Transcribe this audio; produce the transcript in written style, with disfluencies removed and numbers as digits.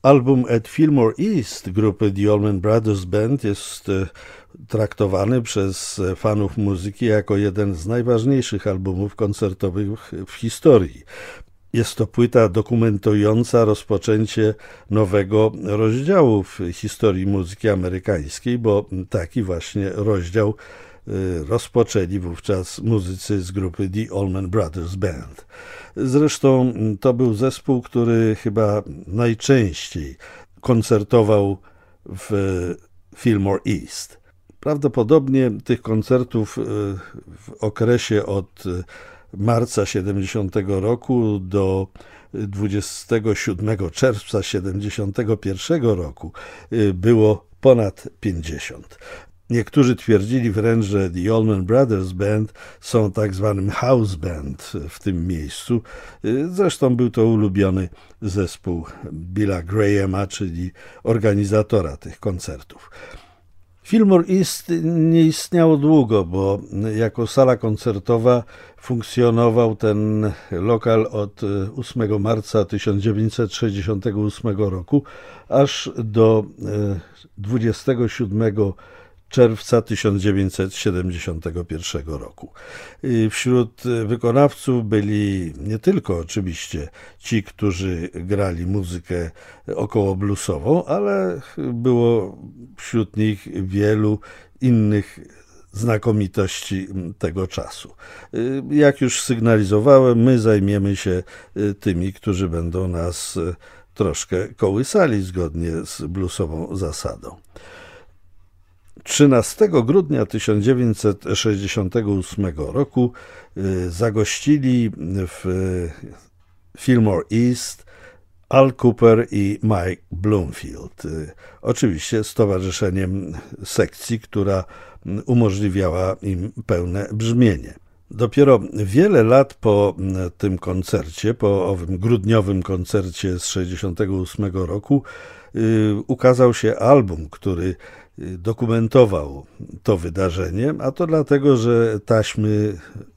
Album at Fillmore East grupy The Allman Brothers Band jest traktowany przez fanów muzyki jako jeden z najważniejszych albumów koncertowych w historii. Jest to płyta dokumentująca rozpoczęcie nowego rozdziału w historii muzyki amerykańskiej, bo taki właśnie rozdział rozpoczęli wówczas muzycy z grupy The Allman Brothers Band. Zresztą to był zespół, który chyba najczęściej koncertował w Fillmore East. Prawdopodobnie tych koncertów w okresie od marca 70 roku do 27 czerwca 71 roku było ponad 50. Niektórzy twierdzili wręcz, że The Allman Brothers Band są tak zwanym house band w tym miejscu. Zresztą był to ulubiony zespół Billa Grahama, czyli organizatora tych koncertów. Fillmore East nie istniało długo, bo jako sala koncertowa funkcjonował ten lokal od 8 marca 1968 roku aż do 27 czerwca 1971 roku. Wśród wykonawców byli nie tylko oczywiście ci, którzy grali muzykę około bluesową, ale było wśród nich wielu innych znakomitości tego czasu. Jak już sygnalizowałem, my zajmiemy się tymi, którzy będą nas troszkę kołysali zgodnie z bluesową zasadą. 13 grudnia 1968 roku zagościli w Fillmore East Al Kooper i Mike Bloomfield. Oczywiście z towarzyszeniem sekcji, która umożliwiała im pełne brzmienie. Dopiero wiele lat po tym koncercie, po owym grudniowym koncercie z 1968 roku ukazał się album, który dokumentował to wydarzenie, a to dlatego, że taśmy